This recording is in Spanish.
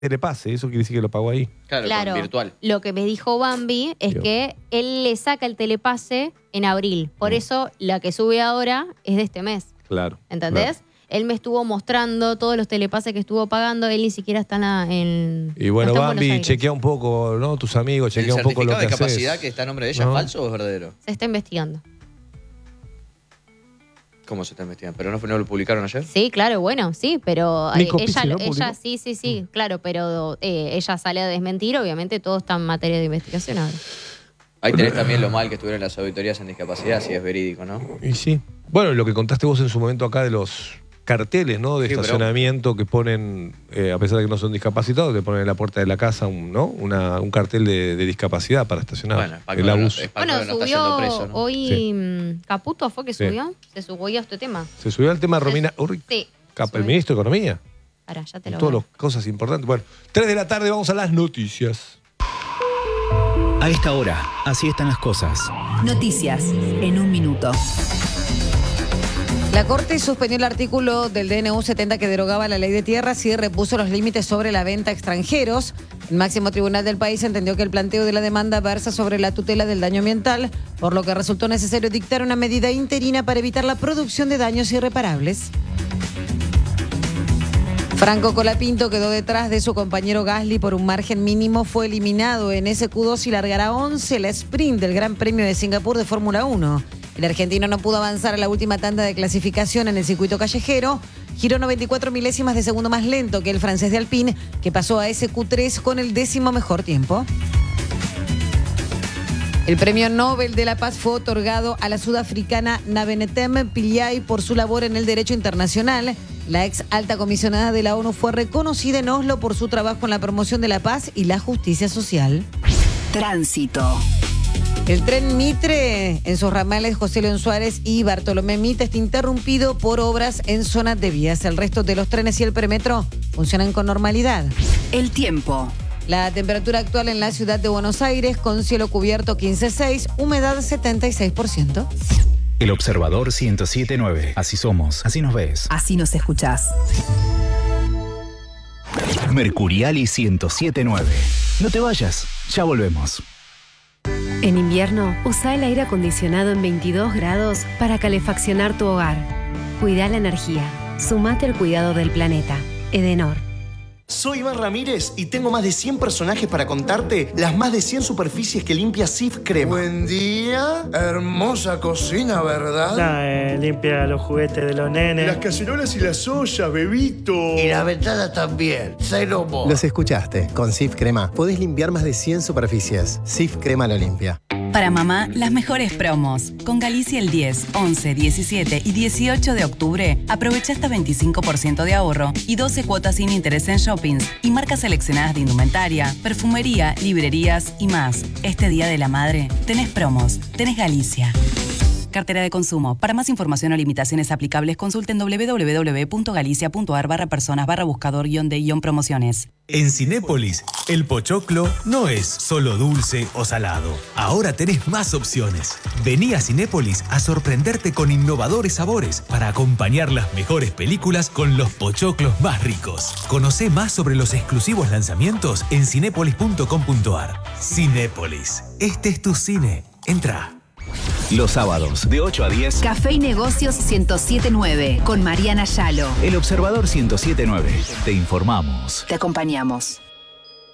telepase, eso quiere decir que lo pagó ahí. Claro, virtual. Lo que me dijo Bambi es que él le saca el telepase en abril. Por eso la que sube ahora es de este mes. Claro. ¿Entendés? Claro. Él me estuvo mostrando todos los telepases que estuvo pagando. Él ni siquiera está en... Y bueno, no está en Buenos Bambi, Aires. chequea un poco, ¿no? Tus amigos, chequea un poco lo que ¿El certificado de capacidad haces. que está a nombre de ella ¿No? es falso o es verdadero? Se está investigando. ¿Cómo se está investigando? ¿Pero no lo publicaron ayer? Sí, claro, bueno, sí, pero Nico Pizzi, ella sí, claro, pero ella sale a desmentir, obviamente todo está en materia de investigación ahora. Ahí tenés también lo mal que estuvieron las auditorías en discapacidad, si es verídico, ¿no? Y sí. Bueno, lo que contaste vos en su momento acá de los carteles, ¿no? De estacionamiento que ponen, a pesar de que no son discapacitados, te ponen en la puerta de la casa un cartel de discapacidad para estacionar. Bueno, es para que el abuso. Subió preso, ¿no? hoy Caputo, ¿fue que subió? Se subió a este tema. Se subió al tema Romina Urri, Sí. el ministro de Economía. Pará, ya te lo Todas voy. las cosas importantes. Bueno, 3 de la tarde, vamos a las noticias. A esta hora, así están las cosas. Noticias en un minuto. La Corte suspendió el artículo del DNU 70 que derogaba la ley de tierras y repuso los límites sobre la venta a extranjeros. El máximo tribunal del país entendió que el planteo de la demanda versa sobre la tutela del daño ambiental, por lo que resultó necesario dictar una medida interina para evitar la producción de daños irreparables. Franco Colapinto quedó detrás de su compañero Gasly por un margen mínimo, fue eliminado en ese Q2 y largará 11 la sprint del Gran Premio de Singapur de Fórmula 1. El argentino no pudo avanzar a la última tanda de clasificación en el circuito callejero. Giró 94 milésimas de segundo más lento que el francés de Alpine, que pasó a ese Q3 con el 10º mejor tiempo. El Premio Nobel de la Paz fue otorgado a la sudafricana Navenetem Pillay por su labor en el derecho internacional. La ex alta comisionada de la ONU fue reconocida en Oslo por su trabajo en la promoción de la paz y la justicia social. Tránsito. El tren Mitre en sus ramales José León Suárez y Bartolomé Mitre está interrumpido por obras en zonas de vías. El resto de los trenes y el premetro funcionan con normalidad. El tiempo. La temperatura actual en la ciudad de Buenos Aires con cielo cubierto 15,6, humedad 76%. El Observador 107.9. Así somos, así nos ves. Así nos escuchás. Mercuriali 107.9. No te vayas, ya volvemos. En invierno, usa el aire acondicionado en 22 grados para calefaccionar tu hogar. Cuida la energía. Sumate al cuidado del planeta. Edenor. Soy Iván Ramírez y tengo más de 100 personajes para contarte las más de 100 superficies que limpia Cif Crema. Buen día, hermosa cocina, ¿verdad? Limpia los juguetes de los nenes. Las cacerolas y las ollas, bebito. Y la ventana también, cero mo. Los escuchaste, con Cif Crema podés limpiar más de 100 superficies. Cif Crema lo limpia. Para mamá, las mejores promos. Con Galicia el 10, 11, 17 y 18 de octubre, aprovecha hasta 25% de ahorro y 12 cuotas sin interés en shoppings y marcas seleccionadas de indumentaria, perfumería, librerías y más. Este Día de la Madre, tenés promos, tenés Galicia. Cartera de consumo. Para más información o limitaciones aplicables, consulten www.galicia.ar/personas/buscador-de-promociones. En Cinépolis, el pochoclo no es solo dulce o salado. Ahora tenés más opciones. Vení a Cinépolis a sorprenderte con innovadores sabores para acompañar las mejores películas con los pochoclos más ricos. Conocé más sobre los exclusivos lanzamientos en cinépolis.com.ar. Cinépolis, este es tu cine. Entra. Los sábados, de 8 a 10. Café y Negocios 107.9 con Mariana Yalo. El Observador 107.9. Te informamos. Te acompañamos.